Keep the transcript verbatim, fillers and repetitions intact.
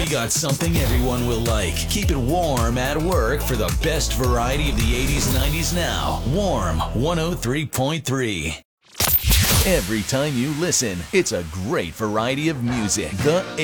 We got something everyone will like. Keep it warm at work for the best variety of the eighties and nineties now. Warm one oh three point three. Every time you listen, it's a great variety of music. The